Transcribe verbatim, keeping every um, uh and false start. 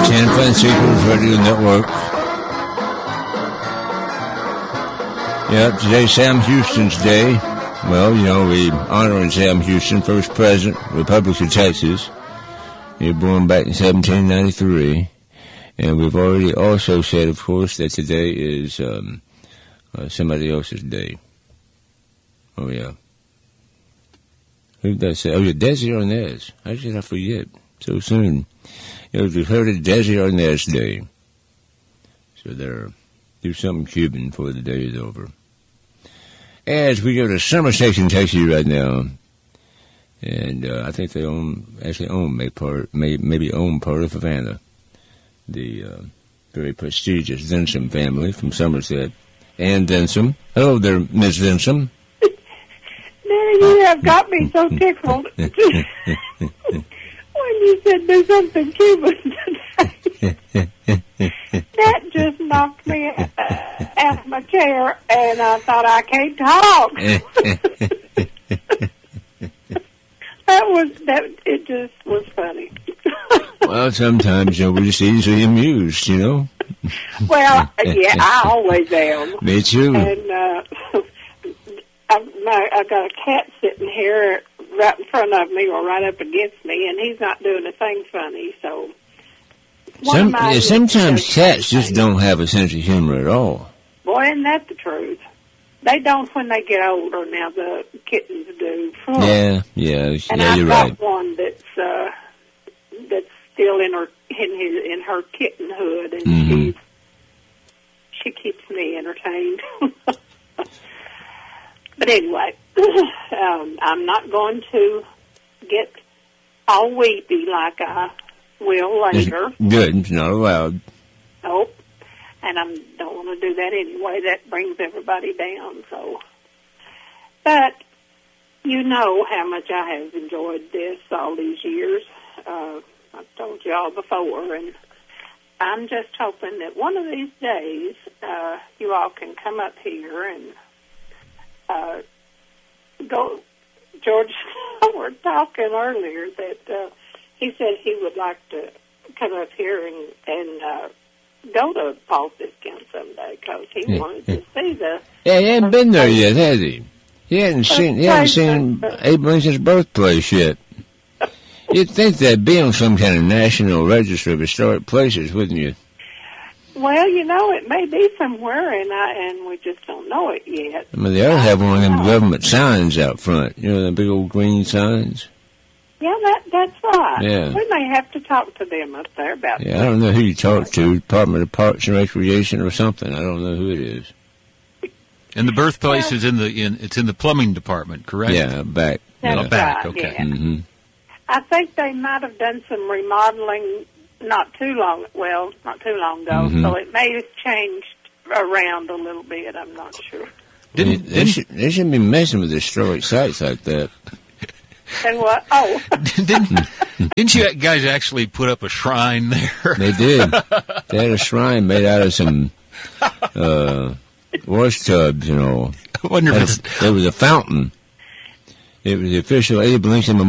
San Francisco's Radio Network. Yeah, today's Sam Houston's day. Well, you know, we honoring Sam Houston, first president, Republic of Texas. He was born back in seventeen ninety-three. And we've already also said, of course, that today is um, uh, somebody else's day. Oh, yeah. Who did I say? Oh, yeah, Desi Arnaz. How did I forget so soon? It was declared Desi Arnaz Day. So there, do something Cuban before the day is over. As we go to Somerset, Kentucky right now, and uh, I think they own, actually own, may part, may, maybe own part of Havana, the uh, very prestigious Denson family from Somerset. Ann Denson. Hello there, Miss Denson. Now you have got me so tickled when you said there's something Cuban today. That just knocked me uh, out of my chair, and I thought, I can't talk. That was, that, it just was funny. Well, sometimes, you know, we're just easily amused, you know? Well, yeah, I always am. Me too. And, uh, I've, my, I've got a cat sitting here right in front of me or right up against me, and he's not doing a thing funny, so... Some, yeah, sometimes cats just don't have a sense of humor at all. Boy, isn't that the truth? They don't when they get older. Now the kittens do. Yeah, yeah, and yeah. I've You're got right. one that's uh, that's still in her in his in her kittenhood, and Mm-hmm. she she keeps me entertained. But anyway, um, I'm not going to get all weepy like I will later. It's good. It's not allowed. Nope. And I don't want to do that anyway. That brings everybody down. So, but you know how much I have enjoyed this all these years. Uh, I've told you all before, and I'm just hoping that one of these days uh, you all can come up here and uh, go. George, we were talking earlier that uh, he said he would like to come up here and and. Uh, go to Paul's Discount someday because he Yeah. wanted to see the. Yeah, he hasn't been there yet, has he? He hasn't seen. He hasn't seen Abe Lincoln's birthplace yet. You'd think that'd be on some kind of national register of historic places, wouldn't you? Well, you know, it may be somewhere, and I and we just don't know it yet. I mean, they ought to have one of them government signs out front. You know, the big old green signs. Yeah, that that's right. Yeah. We may have to talk to them up there about Yeah, that. I don't know who you talk to, Department of Parks and Recreation or something. I don't know who it is. And the birthplace is in the in it's in the plumbing department, correct? Yeah, back. That's yeah. back, right, okay. yeah. Mm-hmm. I think they might have done some remodeling not too long, well, not too long ago, Mhm. so it may have changed around a little bit. I'm not sure. Didn't, They, should, they shouldn't be messing with historic sites like that. And what? Oh, didn't didn't you guys actually put up a shrine there? They did. They had a shrine made out of some uh, wash tubs, you know. I wonder if Had it's a- There was a fountain. It was the official Abe Lincoln